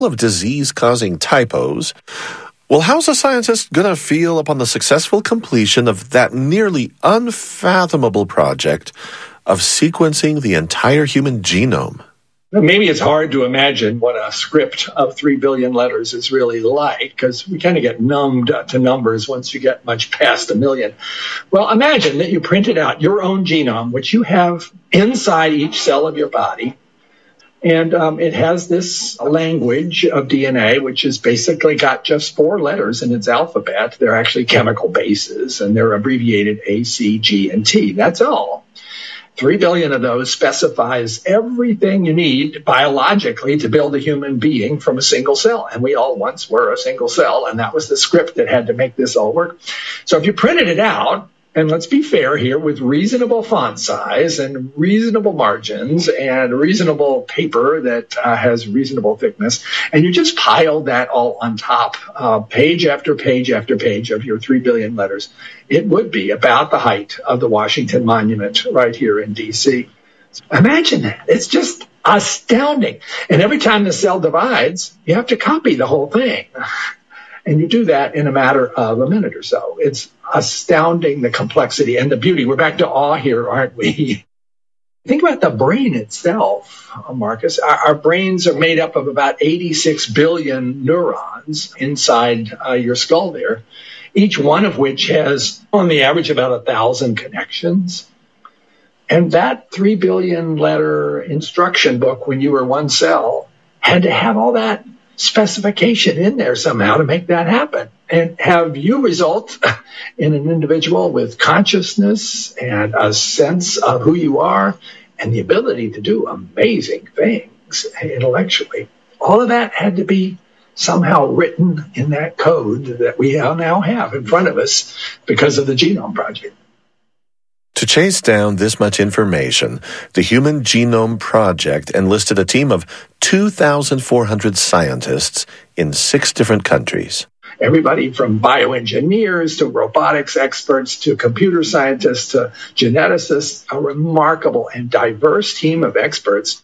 of disease-causing typos. Well, how's a scientist going to feel upon the successful completion of that nearly unfathomable project of sequencing the entire human genome? Maybe it's hard to imagine what a script of 3 billion letters is really like, because we kind of get numbed to numbers once you get much past a million. Well, imagine that you printed out your own genome, which you have inside each cell of your body, and it has this language of DNA, which has basically got just 4 letters in its alphabet. They're actually chemical bases, and they're abbreviated A, C, G, and T. That's all. 3 billion of those specifies everything you need biologically to build a human being from a single cell. And we all once were a single cell, and that was the script that had to make this all work. So if you printed it out, and let's be fair here, with reasonable font size and reasonable margins and reasonable paper that has reasonable thickness, and you just piled that all on top, page after page after page of your 3 billion letters, it would be about the height of the Washington Monument right here in D.C. Imagine that. It's just astounding. And every time the cell divides, you have to copy the whole thing. And you do that in a matter of a minute or so. It's astounding, the complexity and the beauty. We're back to awe here, aren't we? Think about the brain itself, Marcus. Our brains are made up of about 86 billion neurons inside your skull there, each one of which has, on the average, about 1,000 connections. And that 3 billion letter instruction book, when you were one cell, had to have all that specification in there somehow to make that happen, and have you result in an individual with consciousness and a sense of who you are and the ability to do amazing things intellectually. All of that had to be somehow written in that code that we now have in front of us because of the Genome Project. To chase down this much information, the Human Genome Project enlisted a team of 2,400 scientists in 6 different countries. Everybody from bioengineers to robotics experts to computer scientists to geneticists, a remarkable and diverse team of experts.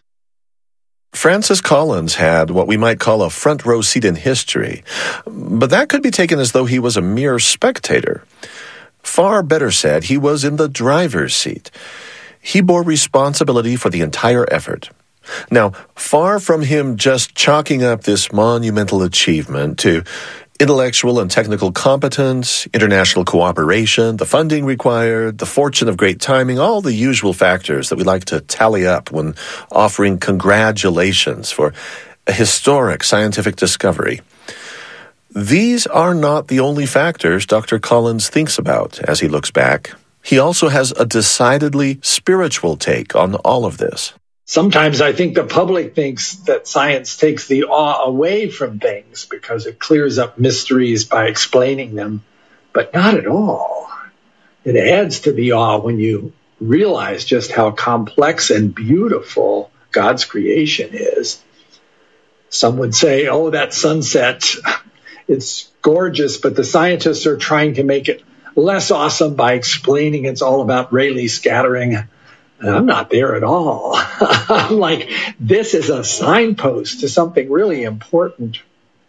Francis Collins had what we might call a front row seat in history, but that could be taken as though he was a mere spectator. Far better said, he was in the driver's seat. He bore responsibility for the entire effort. Now, far from him just chalking up this monumental achievement to intellectual and technical competence, international cooperation, the funding required, the fortune of great timing, all the usual factors that we like to tally up when offering congratulations for a historic scientific discovery. These are not the only factors Dr. Collins thinks about as he looks back. He also has a decidedly spiritual take on all of this. Sometimes I think the public thinks that science takes the awe away from things because it clears up mysteries by explaining them, but not at all. It adds to the awe when you realize just how complex and beautiful God's creation is. Some would say, oh, that sunset, it's gorgeous, but the scientists are trying to make it less awesome by explaining it's all about Rayleigh scattering. And I'm not there at all. I'm like, this is a signpost to something really important.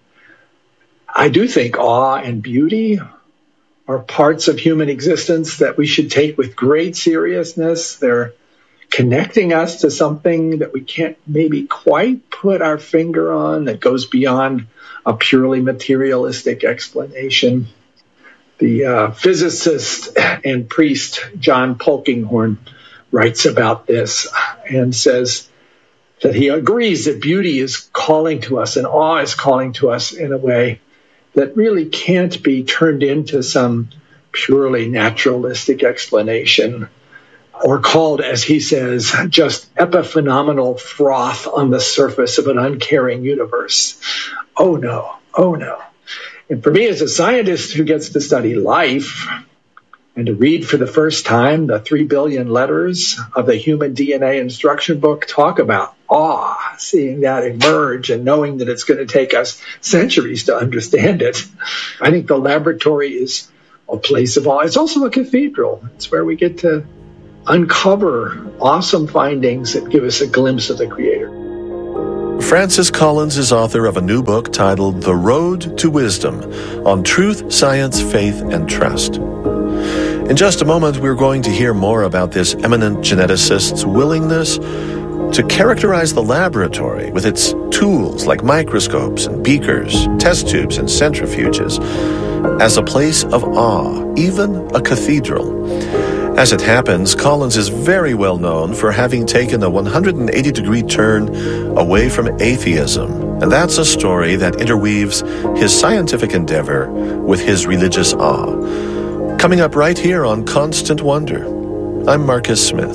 I do think awe and beauty are parts of human existence that we should take with great seriousness. They're connecting us to something that we can't maybe quite put our finger on, that goes beyond a purely materialistic explanation. The physicist and priest John Polkinghorne writes about this and says that he agrees that beauty is calling to us and awe is calling to us in a way that really can't be turned into some purely naturalistic explanation, or called, as he says, just epiphenomenal froth on the surface of an uncaring universe. Oh no, oh no. And for me as a scientist who gets to study life and to read for the first time the 3 billion letters of the Human DNA Instruction Book, talk about awe, seeing that emerge and knowing that it's going to take us centuries to understand it. I think the laboratory is a place of awe. It's also a cathedral. It's where we get to uncover awesome findings that give us a glimpse of the Creator. Francis Collins is author of a new book titled The Road to Wisdom on Truth, Science, Faith, and Trust. In just a moment, we're going to hear more about this eminent geneticist's willingness to characterize the laboratory with its tools like microscopes and beakers, test tubes and centrifuges as a place of awe, even a cathedral. As it happens, Collins is very well known for having taken a 180-degree turn away from atheism, and that's a story that interweaves his scientific endeavor with his religious awe. Coming up right here on Constant Wonder, I'm Marcus Smith.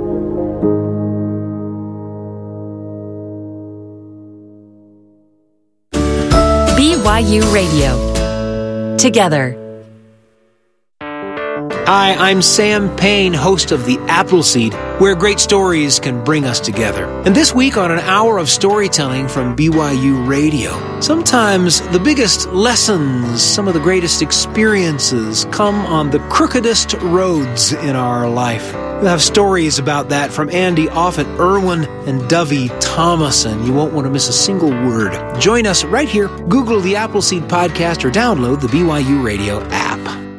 BYU Radio. Together. Hi, I'm Sam Payne, host of The Appleseed, where great stories can bring us together. And this week on an hour of storytelling from BYU Radio, sometimes the biggest lessons, some of the greatest experiences come on the crookedest roads in our life. We'll have stories about that from Andy Offit Irwin and Dovey Thomason. You won't want to miss a single word. Join us right here. Google The Appleseed Podcast or download the BYU Radio app.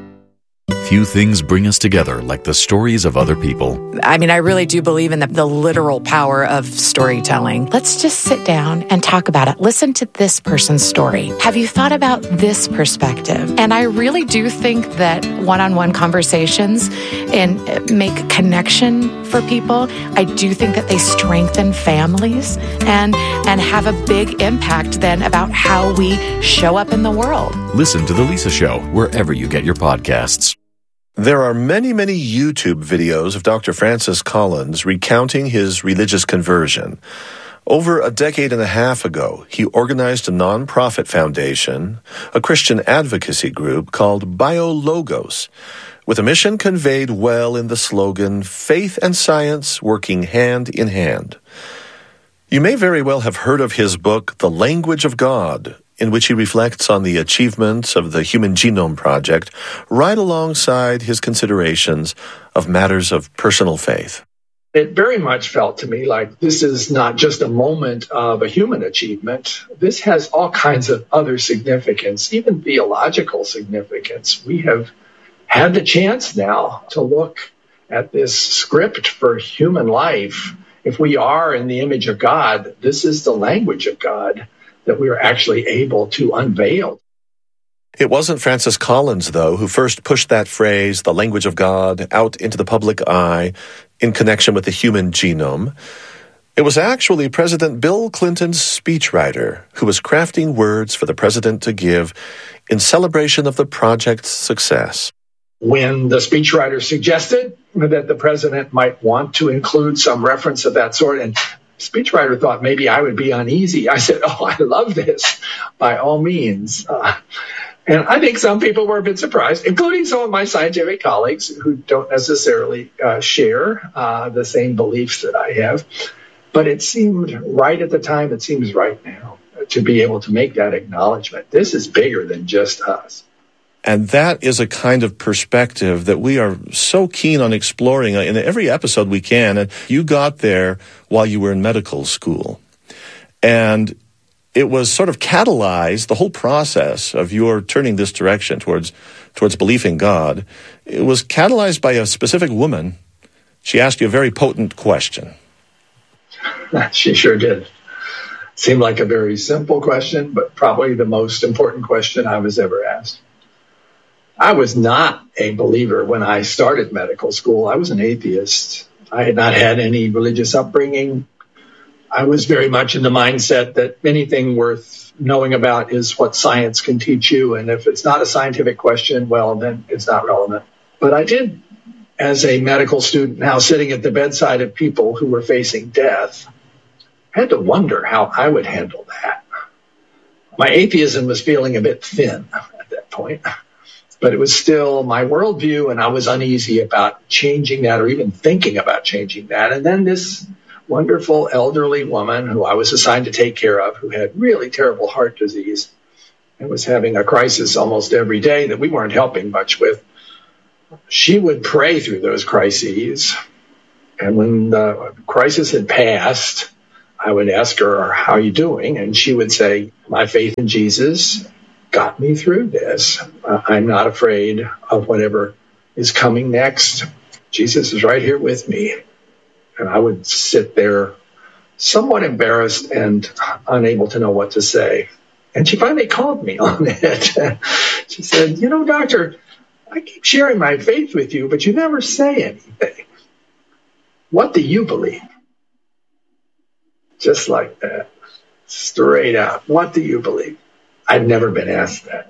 Few things bring us together like the stories of other people. I mean, I really do believe in the literal power of storytelling. Let's just sit down and talk about it. Listen to this person's story. Have you thought about this perspective? And I really do think that one-on-one conversations and make connection for people. I do think that they strengthen families and have a big impact then about how we show up in the world. Listen to The Lisa Show wherever you get your podcasts. There are many, many YouTube videos of Dr. Francis Collins recounting his religious conversion. Over a decade and a half ago, he organized a nonprofit foundation, a Christian advocacy group called BioLogos, with a mission conveyed well in the slogan, Faith and Science Working Hand in Hand. You may very well have heard of his book, The Language of God, in which he reflects on the achievements of the Human Genome Project, right alongside his considerations of matters of personal faith. It very much felt to me like this is not just a moment of a human achievement. This has all kinds of other significance, even theological significance. We have had the chance now to look at this script for human life. If we are in the image of God, this is the language of God that we are actually able to unveil. It wasn't Francis Collins, though, who first pushed that phrase, the language of God, out into the public eye in connection with the human genome. It was actually President Bill Clinton's speechwriter who was crafting words for the president to give in celebration of the project's success. When the speechwriter suggested that the president might want to include some reference of that sort, and speechwriter thought maybe I would be uneasy. I said, I love this, by all means. And I think some people were a bit surprised, including some of my scientific colleagues who don't necessarily share the same beliefs that I have. But it seemed right at the time, it seems right now, to be able to make that acknowledgement. This is bigger than just us. And that is a kind of perspective that we are so keen on exploring in every episode we can. And you got there while you were in medical school. And it was sort of catalyzed, the whole process of your turning this direction towards belief in God. It was catalyzed by a specific woman. She asked you a very potent question. She sure did. Seemed like a very simple question, but probably the most important question I was ever asked. I was not a believer when I started medical school. I was an atheist. I had not had any religious upbringing. I was very much in the mindset that anything worth knowing about is what science can teach you. And if it's not a scientific question, well, then it's not relevant. But I did, as a medical student now sitting at the bedside of people who were facing death, I had to wonder how I would handle that. My atheism was feeling a bit thin at that point. But it was still my worldview, and I was uneasy about changing that or even thinking about changing that. And then this wonderful elderly woman who I was assigned to take care of, who had really terrible heart disease and was having a crisis almost every day that we weren't helping much with, she would pray through those crises. And when the crisis had passed, I would ask her, how are you doing? And she would say, my faith in Jesus got me through this. I'm not afraid of whatever is coming next. Jesus is right here with me. And I would sit there somewhat embarrassed and unable to know what to say. And she finally called me on it. She said, doctor, I keep sharing my faith with you, but you never say anything. What do you believe? Just like that. Straight out. What do you believe? I'd never been asked that.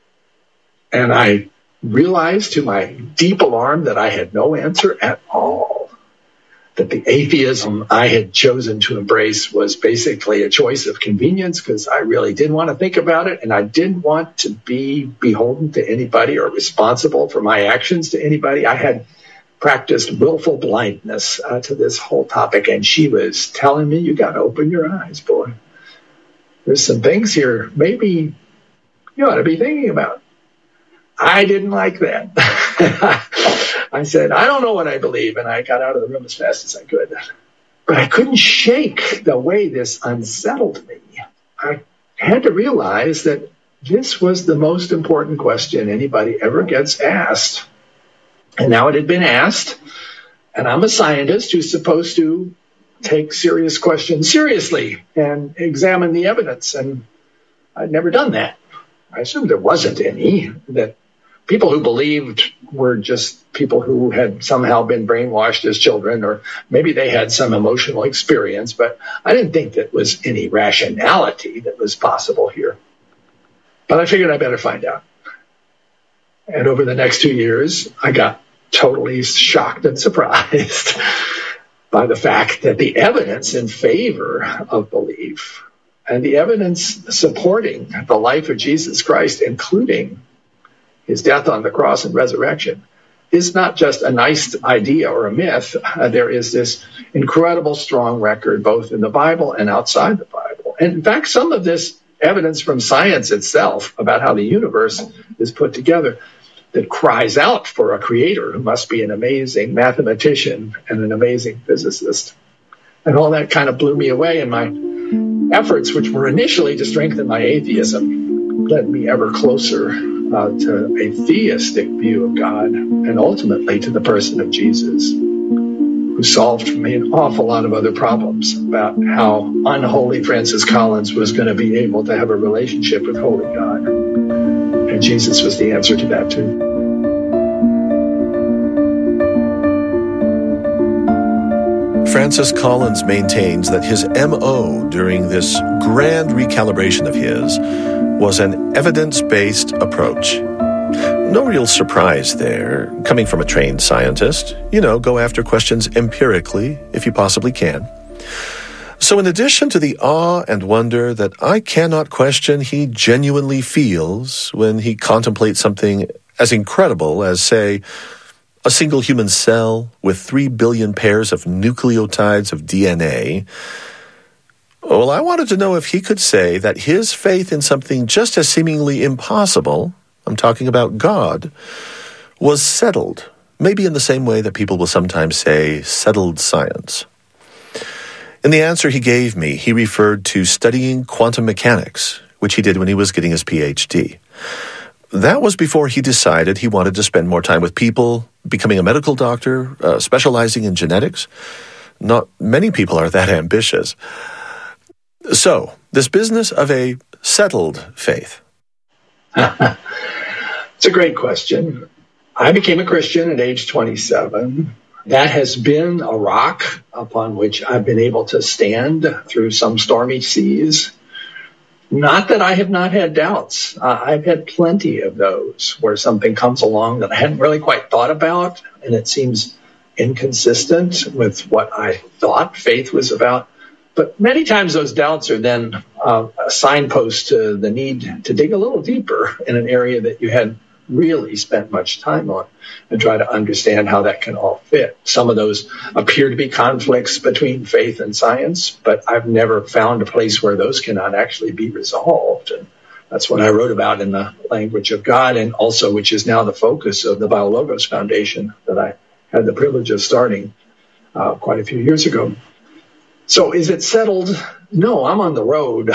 And I realized to my deep alarm that I had no answer at all. That the atheism I had chosen to embrace was basically a choice of convenience because I really didn't want to think about it, and I didn't want to be beholden to anybody or responsible for my actions to anybody. I had practiced willful blindness to this whole topic, and she was telling me, you got to open your eyes, boy. There's some things here maybe you ought to be thinking about. I didn't like that. I said, I don't know what I believe, and I got out of the room as fast as I could. But I couldn't shake the way this unsettled me. I had to realize that this was the most important question anybody ever gets asked. And now it had been asked, and I'm a scientist who's supposed to take serious questions seriously and examine the evidence, and I'd never done that. I assumed there wasn't any, that people who believed were just people who had somehow been brainwashed as children, or maybe they had some emotional experience, but I didn't think that was any rationality that was possible here. But I figured I better find out. And over the next 2 years, I got totally shocked and surprised by the fact that the evidence in favor of belief and the evidence supporting the life of Jesus Christ, including his death on the cross and resurrection, is not just a nice idea or a myth. There is this incredible strong record both in the Bible and outside the Bible. And in fact, some of this evidence from science itself about how the universe is put together that cries out for a creator who must be an amazing mathematician and an amazing physicist. And all that kind of blew me away, and my efforts, which were initially to strengthen my atheism, led me ever closer to a theistic view of God, and ultimately to the person of Jesus, who solved for me an awful lot of other problems about how unholy Francis Collins was going to be able to have a relationship with Holy God. And Jesus was the answer to that too. Francis Collins maintains that his M.O. during this grand recalibration of his was an evidence-based approach. No real surprise there, coming from a trained scientist. Go after questions empirically if you possibly can. So in addition to the awe and wonder that I cannot question he genuinely feels when he contemplates something as incredible as, say, a single human cell with 3 billion pairs of nucleotides of DNA, well, I wanted to know if he could say that his faith in something just as seemingly impossible, I'm talking about God, was settled, maybe in the same way that people will sometimes say settled science. In the answer he gave me, he referred to studying quantum mechanics, which he did when he was getting his PhD. That was before he decided he wanted to spend more time with people, becoming a medical doctor, specializing in genetics. Not many people are that ambitious. So, this business of a settled faith. It's a great question. I became a Christian at age 27. That has been a rock upon which I've been able to stand through some stormy seas. Not that I have not had doubts. I've had plenty of those where something comes along that I hadn't really quite thought about, and it seems inconsistent with what I thought faith was about. But many times those doubts are then a signpost to the need to dig a little deeper in an area that you had really spent much time on and try to understand how that can all fit. Some of those appear to be conflicts between faith and science, but I've never found a place where those cannot actually be resolved. And that's what I wrote about in The Language of God, and also which is now the focus of the BioLogos Foundation that I had the privilege of starting quite a few years ago. So is it settled? No, I'm on the road.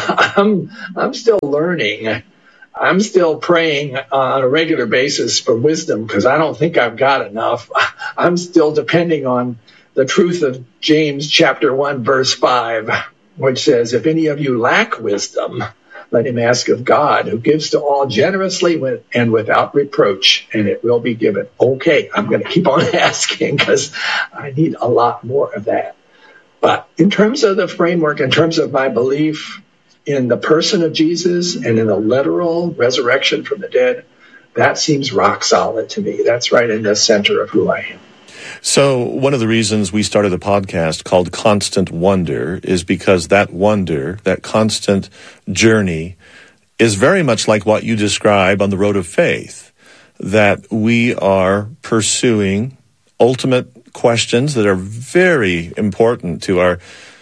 I'm still learning. I'm still praying on a regular basis for wisdom because I don't think I've got enough. I'm still depending on the truth of James chapter 1, verse 5, which says, if any of you lack wisdom, let him ask of God, who gives to all generously and without reproach, and it will be given. Okay, I'm going to keep on asking because I need a lot more of that. But in terms of the framework, in terms of my belief in the person of Jesus and in the literal resurrection from the dead, that seems rock solid to me. That's right in the center of who I am. So one of the reasons we started a podcast called Constant Wonder is because that wonder, that constant journey, is very much like what you describe on the road of faith, that we are pursuing ultimate questions that are very important to our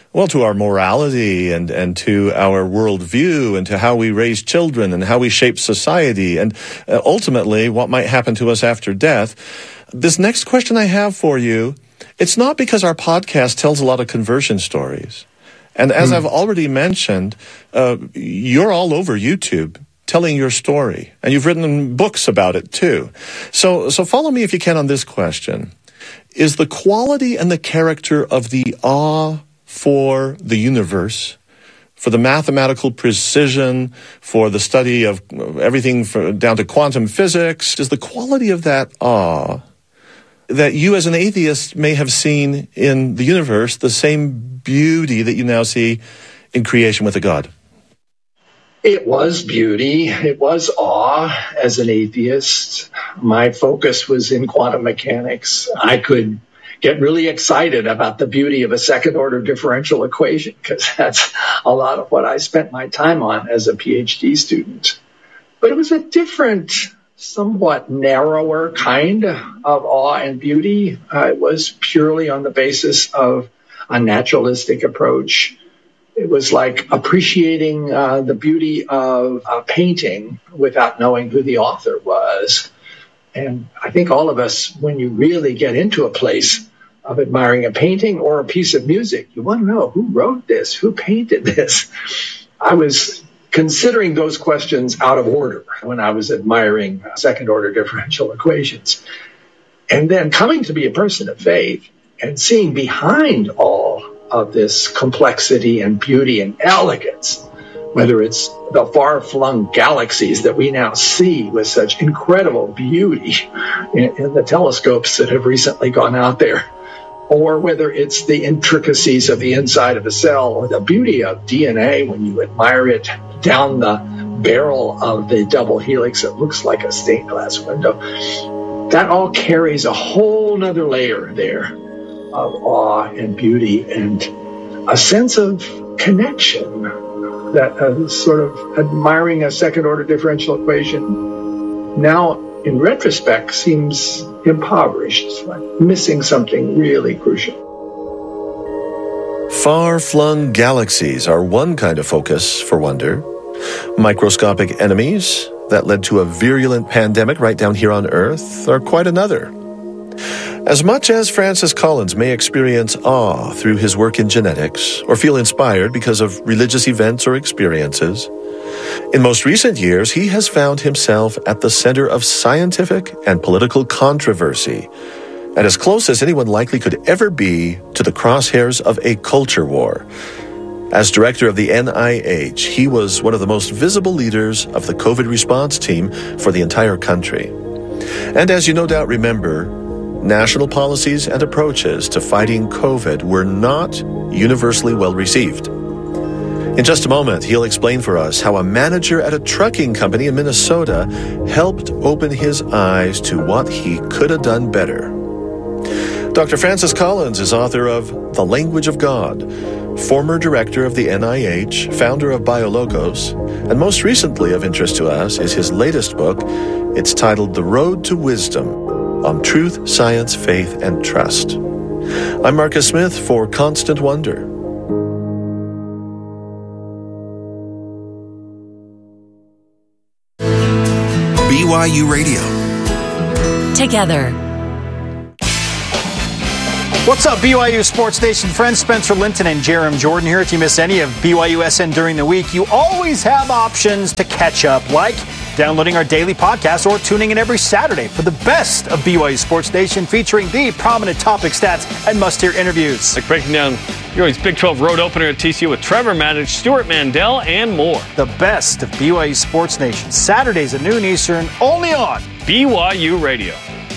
morality and to our worldview and to how we raise children and how we shape society and ultimately what might happen to us after death. This next question I have for you, it's not because our podcast tells a lot of conversion stories. And as I've already mentioned, you're all over YouTube telling your story, and you've written books about it too. So follow me if you can on this question. Is the quality and the character of the awe for the universe, for the mathematical precision, for the study of everything down to quantum physics, is the quality of that awe that you as an atheist may have seen in the universe the same beauty that you now see in creation with a God? It was beauty. It was awe as an atheist. My focus was in quantum mechanics. I could get really excited about the beauty of a second-order differential equation because that's a lot of what I spent my time on as a PhD student. But it was a different, somewhat narrower kind of awe and beauty. It was purely on the basis of a naturalistic approach. It was like appreciating the beauty of a painting without knowing who the author was. And I think all of us, when you really get into a place of admiring a painting or a piece of music, you want to know who wrote this, who painted this. I was considering those questions out of order when I was admiring second-order differential equations. And then coming to be a person of faith and seeing behind all of this complexity and beauty and elegance, whether it's the far-flung galaxies that we now see with such incredible beauty in the telescopes that have recently gone out there, or whether it's the intricacies of the inside of a cell or the beauty of DNA when you admire it down the barrel of the double helix that looks like a stained glass window. That all carries a whole nother layer there of awe and beauty and a sense of connection that sort of admiring a second-order differential equation now, in retrospect, seems impoverished. It's like missing something really crucial. Far-flung galaxies are one kind of focus for wonder. Microscopic enemies that led to a virulent pandemic right down here on Earth are quite another. As much as Francis Collins may experience awe through his work in genetics or feel inspired because of religious events or experiences, in most recent years, he has found himself at the center of scientific and political controversy, and as close as anyone likely could ever be to the crosshairs of a culture war. As director of the NIH, he was one of the most visible leaders of the COVID response team for the entire country. And as you no doubt remember, national policies and approaches to fighting COVID were not universally well received. In just a moment, he'll explain for us how a manager at a trucking company in Minnesota helped open his eyes to what he could have done better. Dr. Francis Collins is author of The Language of God, former director of the NIH, founder of BioLogos, and most recently of interest to us is his latest book. It's titled The Road to Wisdom, on Truth, Science, Faith, and Trust. I'm Marcus Smith for Constant Wonder. BYU Radio. Together. What's up, BYU Sports Nation friends? Spencer Linton and Jerem Jordan here. If you miss any of BYUSN during the week, you always have options to catch up, like downloading our daily podcast or tuning in every Saturday for the best of BYU Sports Nation, featuring the prominent topic stats and must-hear interviews. Like breaking down BYU's Big 12 road opener at TCU with Trevor Matich, Stuart Mandel, and more. The best of BYU Sports Nation, Saturdays at noon Eastern, only on BYU Radio.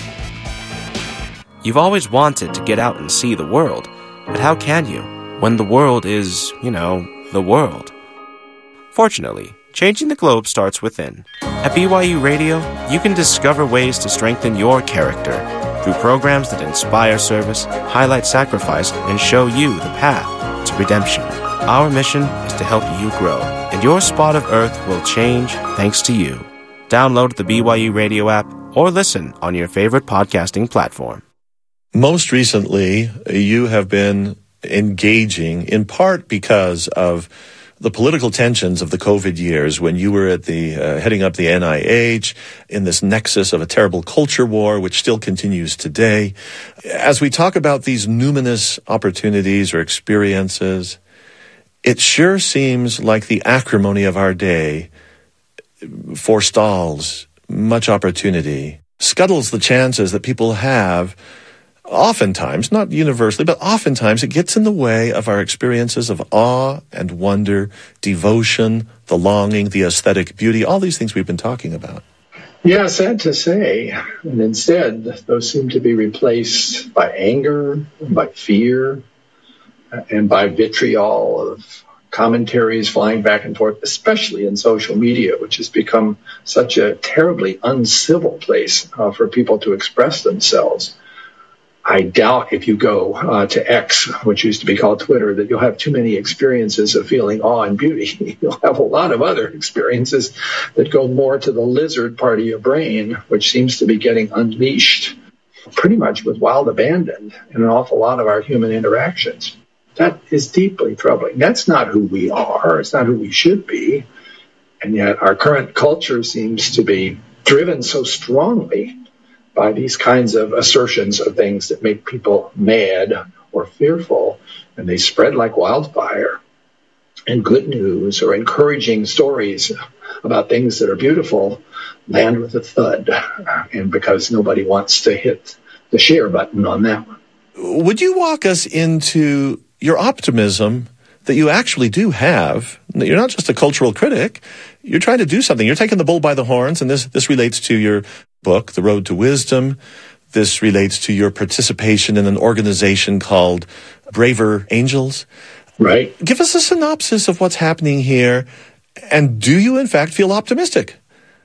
You've always wanted to get out and see the world, but how can you when the world is, the world? Fortunately, changing the globe starts within. At BYU Radio, you can discover ways to strengthen your character through programs that inspire service, highlight sacrifice, and show you the path to redemption. Our mission is to help you grow, and your spot of earth will change thanks to you. Download the BYU Radio app or listen on your favorite podcasting platform. Most recently, you have been engaging, in part because of the political tensions of the COVID years, when you were at the heading up the NIH in this nexus of a terrible culture war, which still continues today. As we talk about these numinous opportunities or experiences, it sure seems like the acrimony of our day forestalls much opportunity, scuttles the chances that people have. Oftentimes, not universally, but oftentimes it gets in the way of our experiences of awe and wonder, devotion, the longing, the aesthetic beauty, all these things we've been talking about. Yeah, sad to say. And instead, those seem to be replaced by anger, by fear, and by vitriol of commentaries flying back and forth, especially in social media, which has become such a terribly uncivil place for people to express themselves. I doubt if you go to X, which used to be called Twitter, that you'll have too many experiences of feeling awe and beauty. You'll have a lot of other experiences that go more to the lizard part of your brain, which seems to be getting unleashed pretty much with wild abandon in an awful lot of our human interactions. That is deeply troubling. That's not who we are. It's not who we should be. And yet our current culture seems to be driven so strongly by these kinds of assertions of things that make people mad or fearful, and they spread like wildfire. And good news or encouraging stories about things that are beautiful land with a thud, and because nobody wants to hit the share button on that one. Would you walk us into your optimism that you actually do have? You're not just a cultural critic. You're trying to do something. You're taking the bull by the horns, and this relates to your book, The Road to Wisdom. This relates to your participation in an organization called Braver Angels. Right. Give us a synopsis of what's happening here, and do you, in fact, feel optimistic?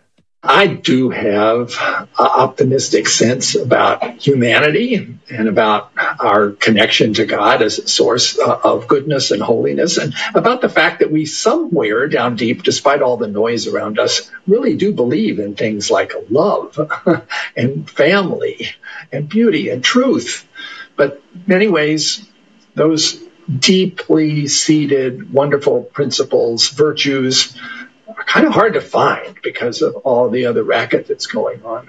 I do have an optimistic sense about humanity and about our connection to God as a source of goodness and holiness, and about the fact that we somewhere down deep, despite all the noise around us, really do believe in things like love and family and beauty and truth. But in many ways, those deeply seated, wonderful principles, virtues, are kind of hard to find because of all the other racket that's going on.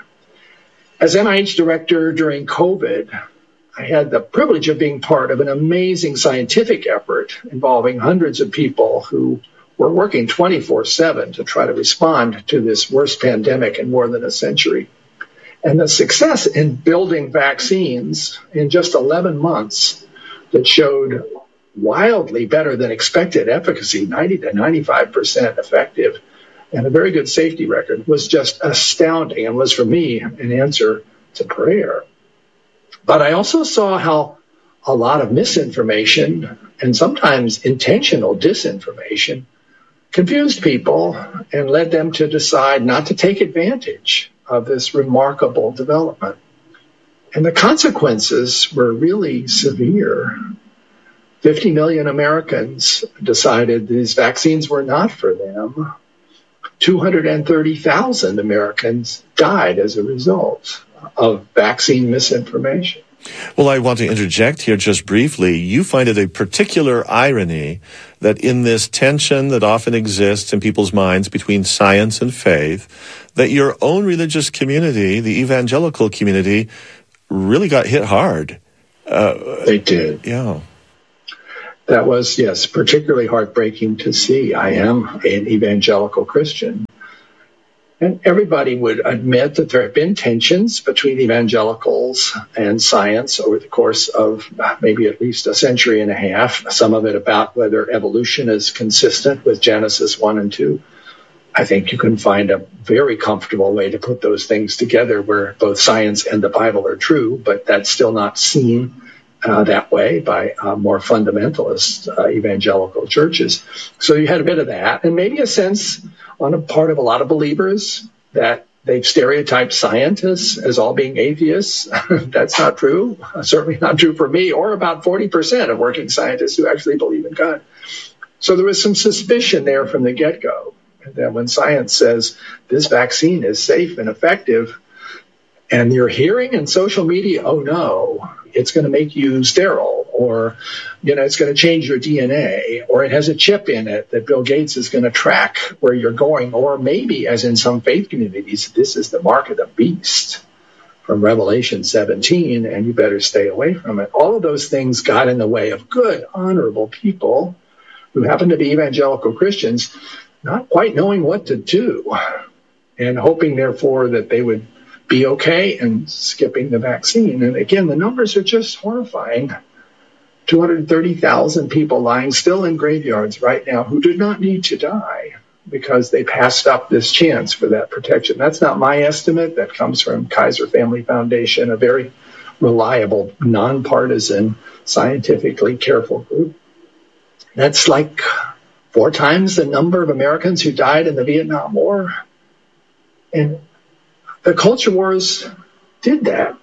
As NIH director during COVID, I had the privilege of being part of an amazing scientific effort involving hundreds of people who were working 24/7 to try to respond to this worst pandemic in more than a century. And the success in building vaccines in just 11 months that showed wildly better than expected efficacy, 90 to 95% effective, and a very good safety record, was just astounding and was, for me, an answer to prayer. But I also saw how a lot of misinformation and sometimes intentional disinformation confused people and led them to decide not to take advantage of this remarkable development. And the consequences were really severe. 50 million Americans decided these vaccines were not for them. 230,000 Americans died as a result of vaccine misinformation. Well, I want to interject here just briefly. You find it a particular irony that in this tension that often exists in people's minds between science and faith, that your own religious community, the evangelical community, really got hit hard. They did. Yeah. That was, yes, particularly heartbreaking to see. I am an evangelical Christian. And everybody would admit that there have been tensions between evangelicals and science over the course of maybe at least a century and a half, some of it about whether evolution is consistent with Genesis 1 and 2. I think you can find a very comfortable way to put those things together where both science and the Bible are true, but that's still not seen that way by more fundamentalist evangelical churches. So you had a bit of that, and maybe a sense on the part of a lot of believers that they've stereotyped scientists as all being atheists. That's not true. Certainly not true for me, or about 40% of working scientists who actually believe in God. So there was some suspicion there from the get-go that when science says this vaccine is safe and effective, and you're hearing in social media, oh no, it's going to make you sterile, or, it's going to change your DNA, or it has a chip in it that Bill Gates is going to track where you're going, or maybe, as in some faith communities, this is the mark of the beast from Revelation 17, and you better stay away from it. All of those things got in the way of good, honorable people who happen to be evangelical Christians not quite knowing what to do and hoping, therefore, that they would be okay and skipping the vaccine. And again, the numbers are just horrifying. 230,000 people lying still in graveyards right now who did not need to die because they passed up this chance for that protection. That's not my estimate. That comes from Kaiser Family Foundation, a very reliable, nonpartisan, scientifically careful group. That's like 4 times the number of Americans who died in the Vietnam War. And the culture wars did that.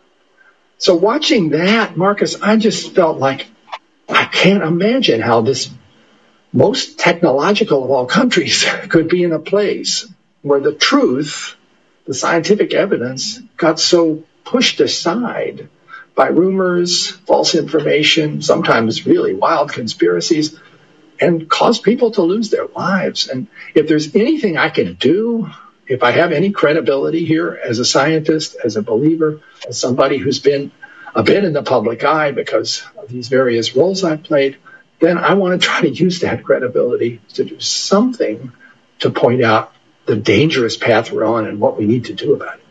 So watching that, Marcus, I just felt like I can't imagine how this most technological of all countries could be in a place where the truth, the scientific evidence, got so pushed aside by rumors, false information, sometimes really wild conspiracies, and caused people to lose their lives. And if there's anything I can do, if I have any credibility here as a scientist, as a believer, as somebody who's been a bit in the public eye because of these various roles I've played, then I want to try to use that credibility to do something to point out the dangerous path we're on and what we need to do about it.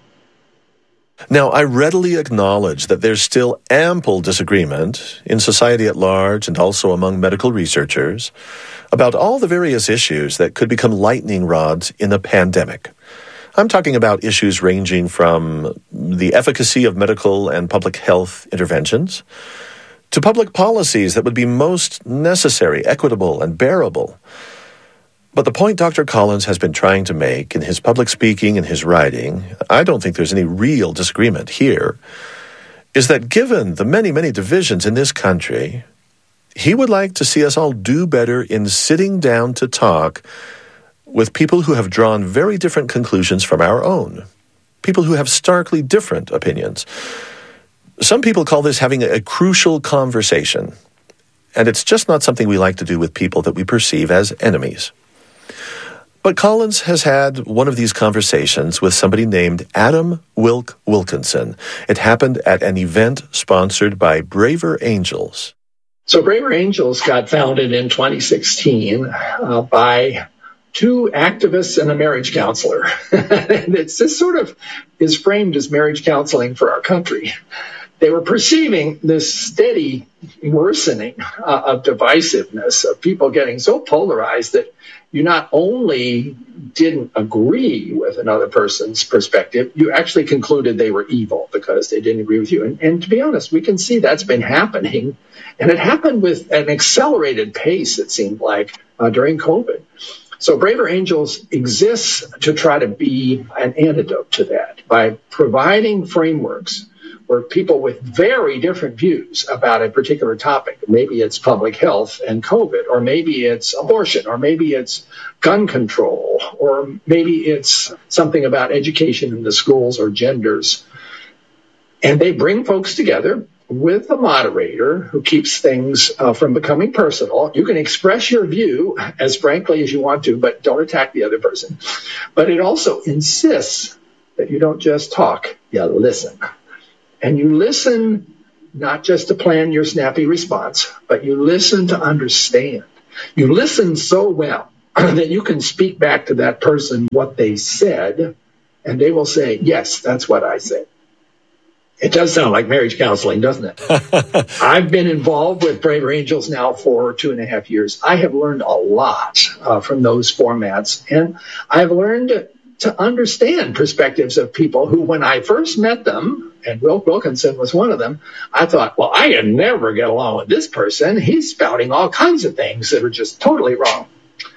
Now, I readily acknowledge that there's still ample disagreement in society at large and also among medical researchers about all the various issues that could become lightning rods in a pandemic. I'm talking about issues ranging from the efficacy of medical and public health interventions to public policies that would be most necessary, equitable, and bearable. But the point Dr. Collins has been trying to make in his public speaking and his writing, I don't think there's any real disagreement here, is that given the many, many divisions in this country, he would like to see us all do better in sitting down to talk with people who have drawn very different conclusions from our own, people who have starkly different opinions. Some people call this having a crucial conversation, and it's just not something we like to do with people that we perceive as enemies. But Collins has had one of these conversations with somebody named Adam Wilk Wilkinson. It happened at an event sponsored by Braver Angels. So Braver Angels got founded in 2016 by 2 activists and a marriage counselor. And this sort of is framed as marriage counseling for our country. They were perceiving this steady worsening of divisiveness, of people getting so polarized that you not only didn't agree with another person's perspective, you actually concluded they were evil because they didn't agree with you. And to be honest, we can see that's been happening. And it happened with an accelerated pace, it seemed like, during COVID. So Braver Angels exists to try to be an antidote to that by providing frameworks where people with very different views about a particular topic, maybe it's public health and COVID, or maybe it's abortion, or maybe it's gun control, or maybe it's something about education in the schools or genders. And they bring folks together with a moderator who keeps things from becoming personal. You can express your view as frankly as you want to, but don't attack the other person. But it also insists that you don't just talk, you listen. And you listen not just to plan your snappy response, but you listen to understand. You listen so well that you can speak back to that person what they said, and they will say, yes, that's what I said. It does sound like marriage counseling, doesn't it? I've been involved with Braver Angels now for 2.5 years. I have learned a lot from those formats, and I've learned to understand perspectives of people who, when I first met them, and Wilk Wilkinson was one of them, I thought, well, I can never get along with this person. He's spouting all kinds of things that are just totally wrong.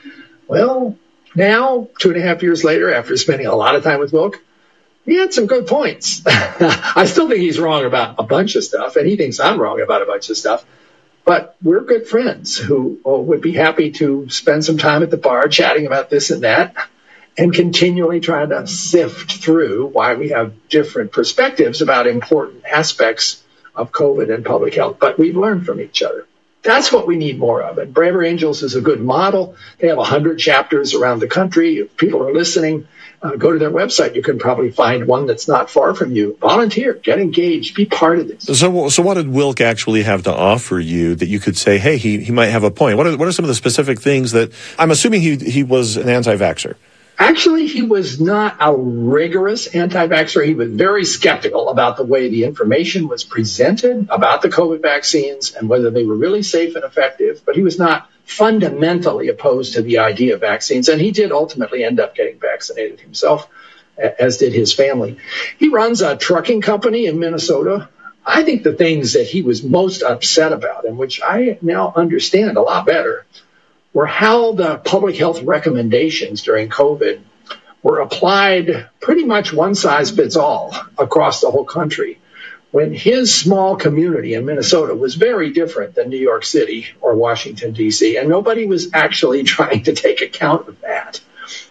Well, now, 2.5 years later, after spending a lot of time with Wilk, he had some good points. I still think he's wrong about a bunch of stuff, and he thinks I'm wrong about a bunch of stuff. But we're good friends who would be happy to spend some time at the bar chatting about this and that, and continually trying to sift through why we have different perspectives about important aspects of COVID and public health. But we've learned from each other. That's what we need more of. And Braver Angels is a good model. They have 100 chapters around the country. If people are listening, go to their website. You can probably find one that's not far from you. Volunteer, get engaged, be part of this. So what did Wilk actually have to offer you that you could say, hey, he might have a point? What are some of the specific things that, I'm assuming he was an anti-vaxxer? Actually, he was not a rigorous anti-vaxxer. He was very skeptical about the way the information was presented about the COVID vaccines and whether they were really safe and effective. But he was not fundamentally opposed to the idea of vaccines. And he did ultimately end up getting vaccinated himself, as did his family. He runs a trucking company in Minnesota. I think the things that he was most upset about, and which I now understand a lot better, were how the public health recommendations during COVID were applied pretty much one size fits all across the whole country, when his small community in Minnesota was very different than New York City or Washington, D.C., and nobody was actually trying to take account of that.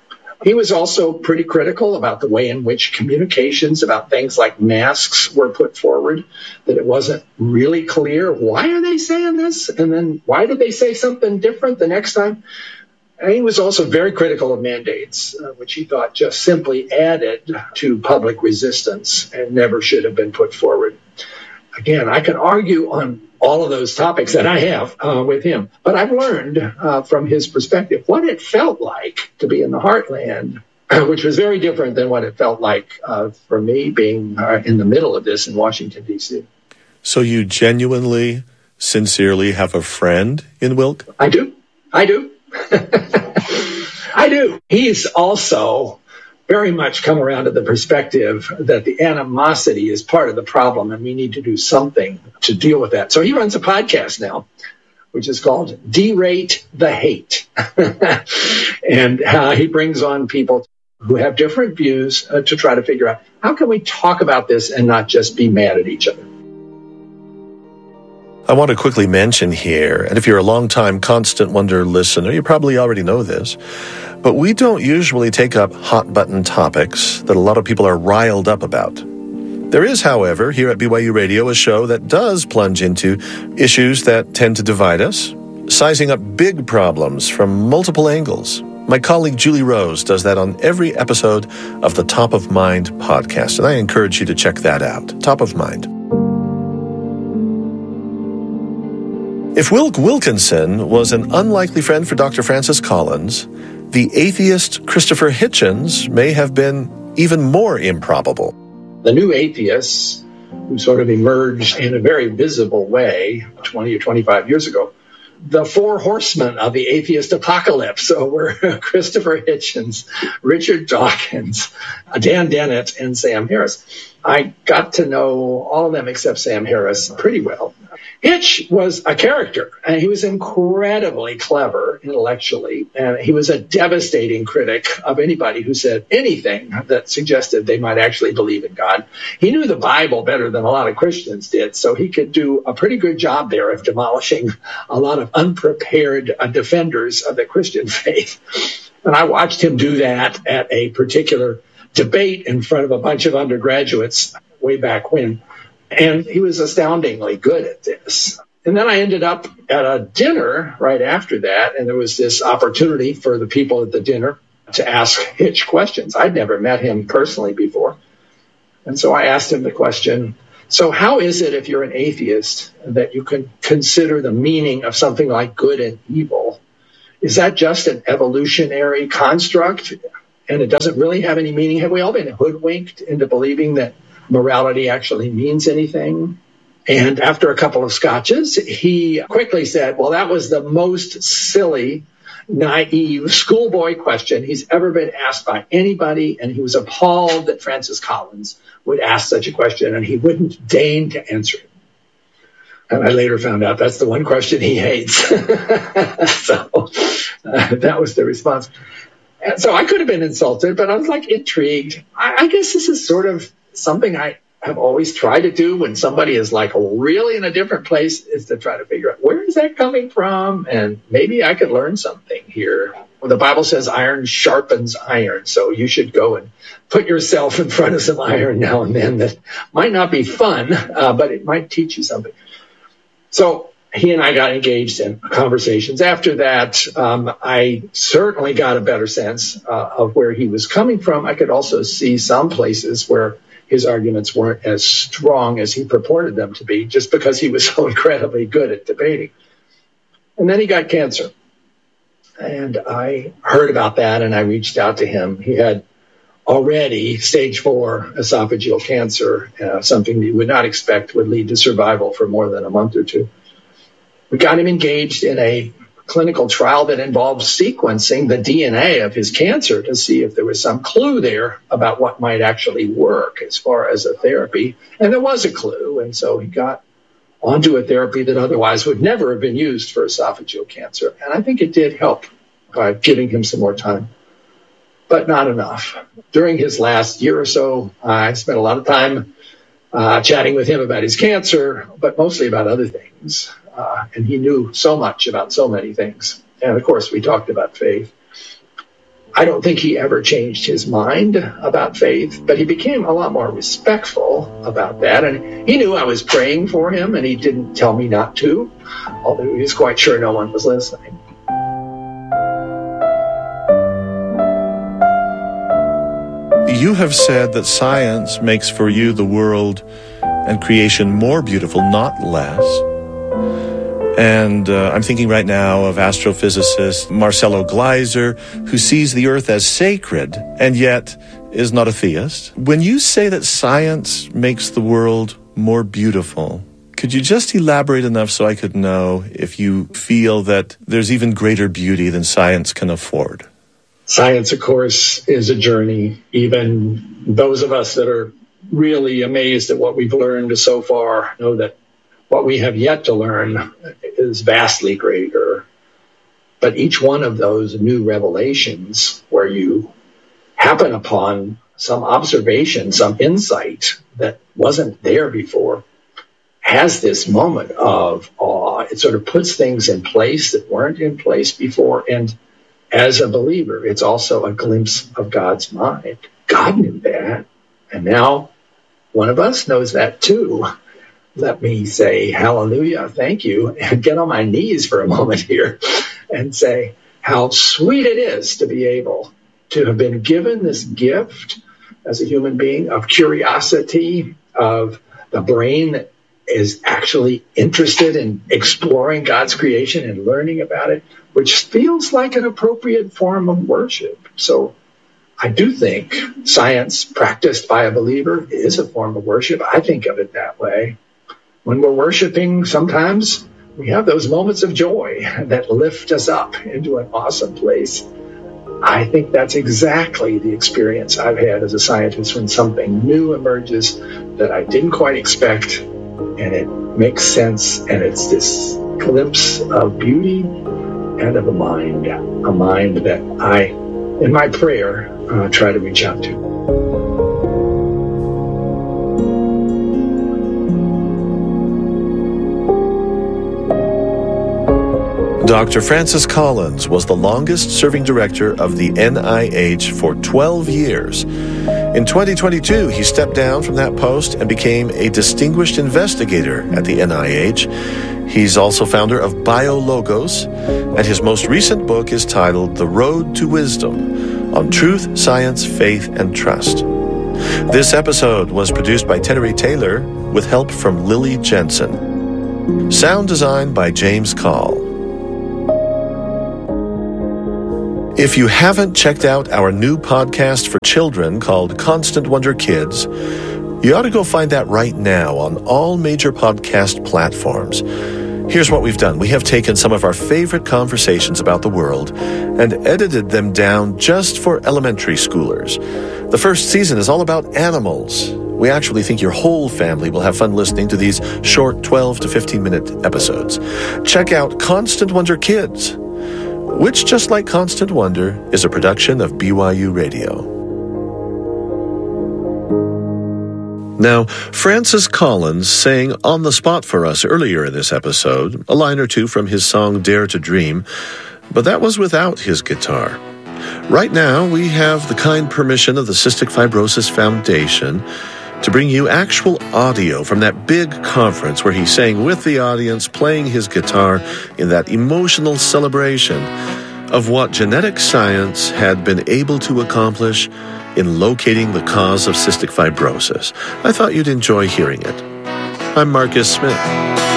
He was also pretty critical about the way in which communications about things like masks were put forward, that it wasn't really clear, why are they saying this? And then why did they say something different the next time? And he was also very critical of mandates, which he thought just simply added to public resistance and never should have been put forward. Again, I can argue on all of those topics that I have with him. But I've learned from his perspective what it felt like to be in the heartland, which was very different than what it felt like for me being in the middle of this in Washington, D.C. So you genuinely, sincerely have a friend in Wilk? I do. I do. He's also very much come around to the perspective that the animosity is part of the problem and we need to do something to deal with that. So he runs a podcast now, which is called Derate the Hate. And he brings on people who have different views to try to figure out how can we talk about this and not just be mad at each other. I want to quickly mention here, and if you're a long-time Constant Wonder listener, you probably already know this, but we don't usually take up hot-button topics that a lot of people are riled up about. There is, however, here at BYU Radio, a show that does plunge into issues that tend to divide us, sizing up big problems from multiple angles. My colleague Julie Rose does that on every episode of the Top of Mind podcast, and I encourage you to check that out, Top of Mind. If Wilk Wilkinson was an unlikely friend for Dr. Francis Collins, the atheist Christopher Hitchens may have been even more improbable. The new atheists, who sort of emerged in a very visible way 20 or 25 years ago, the four horsemen of the atheist apocalypse were Christopher Hitchens, Richard Dawkins, Dan Dennett, and Sam Harris. I got to know all of them except Sam Harris pretty well. Hitch was a character, and he was incredibly clever intellectually, and he was a devastating critic of anybody who said anything that suggested they might actually believe in God. He knew the Bible better than a lot of Christians did, so he could do a pretty good job there of demolishing a lot of unprepared defenders of the Christian faith. And I watched him do that at a particular debate in front of a bunch of undergraduates way back when. And he was astoundingly good at this. And then I ended up at a dinner right after that, and there was this opportunity for the people at the dinner to ask Hitch questions. I'd never met him personally before. And so I asked him the question, So how is it, if you're an atheist, that you can consider the meaning of something like good and evil? Is that just an evolutionary construct, and it doesn't really have any meaning? Have we all been hoodwinked into believing that morality actually means anything? And after a couple of scotches, he quickly said, well, that was the most silly, naive schoolboy question he's ever been asked by anybody, and he was appalled that Francis Collins would ask such a question, and he wouldn't deign to answer it. And I later found out that's the one question he hates. So that was the response. And so I could have been insulted, but I was like intrigued. I guess this is sort of something I have always tried to do when somebody is like really in a different place, is to try to figure out where is that coming from, and maybe I could learn something here. Well, the Bible says iron sharpens iron, so you should go and put yourself in front of some iron now and then. That might not be fun, but it might teach you something. So he and I got engaged in conversations. After that, I certainly got a better sense of where he was coming from. I could also see some places where his arguments weren't as strong as he purported them to be, just because he was so incredibly good at debating. And then he got cancer. And I heard about that, and I reached out to him. He had already stage 4 esophageal cancer, something that you would not expect would lead to survival for more than a month or two. We got him engaged in a clinical trial that involved sequencing the DNA of his cancer to see if there was some clue there about what might actually work as far as a therapy. And there was a clue, and so he got onto a therapy that otherwise would never have been used for esophageal cancer. And I think it did help by giving him some more time, but not enough. During his last year or so, I spent a lot of time chatting with him about his cancer, but mostly about other things. And he knew so much about so many things. And of course, we talked about faith. I don't think he ever changed his mind about faith, but he became a lot more respectful about that. And he knew I was praying for him, and he didn't tell me not to, although he was quite sure no one was listening. You have said that science makes for you the world and creation more beautiful, not less. And I'm thinking right now of astrophysicist Marcelo Gleiser, who sees the earth as sacred and yet is not a theist. When you say that science makes the world more beautiful, could you just elaborate enough so I could know if you feel that there's even greater beauty than science can afford? Science, of course, is a journey. Even those of us that are really amazed at what we've learned so far know that what we have yet to learn is vastly greater. But each one of those new revelations where you happen upon some observation, some insight that wasn't there before, has this moment of awe. It sort of puts things in place that weren't in place before. And as a believer, it's also a glimpse of God's mind. God knew that. And now one of us knows that too. Let me say hallelujah, thank you, and get on my knees for a moment here and say how sweet it is to be able to have been given this gift as a human being of curiosity, of the brain that is actually interested in exploring God's creation and learning about it, which feels like an appropriate form of worship. So I do think science practiced by a believer is a form of worship. I think of it that way. When we're worshiping, sometimes we have those moments of joy that lift us up into an awesome place. I think that's exactly the experience I've had as a scientist when something new emerges that I didn't quite expect, and it makes sense, and it's this glimpse of beauty and of a mind that I, in my prayer, try to reach out to. Dr. Francis Collins was the longest-serving director of the NIH for 12 years. In 2022, he stepped down from that post and became a distinguished investigator at the NIH. He's also founder of BioLogos, and his most recent book is titled The Road to Wisdom, on Truth, Science, Faith, and Trust. This episode was produced by Tenery Taylor. with help from Lily Jensen. Sound design by James Call. If you haven't checked out our new podcast for children called Constant Wonder Kids, you ought to go find that right now on all major podcast platforms. Here's what we've done. We have taken some of our favorite conversations about the world and edited them down just for elementary schoolers. The first season is all about animals. We actually think your whole family will have fun listening to these short 12 to 15-minute episodes. Check out Constant Wonder Kids, which, just like Constant Wonder, is a production of BYU Radio. Now, Francis Collins sang on the spot for us earlier in this episode, a line or two from his song Dare to Dream, but that was without his guitar. Right now, we have the kind permission of the Cystic Fibrosis Foundation to bring you actual audio from that big conference where he sang with the audience, playing his guitar in that emotional celebration of what genetic science had been able to accomplish in locating the cause of cystic fibrosis. I thought you'd enjoy hearing it. I'm Marcus Smith.